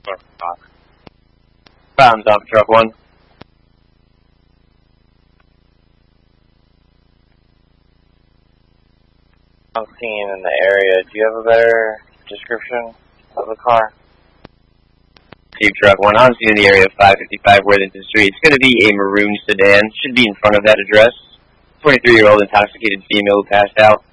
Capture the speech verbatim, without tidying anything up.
Found dump truck one. I'm seeing in the area. Do you have a better description of the car? Jeep truck one. I'm seeing in the area of five fifty-five Worthington Street. It's going to be a maroon sedan. Should be in front of that address. twenty-three-year-old intoxicated female who passed out.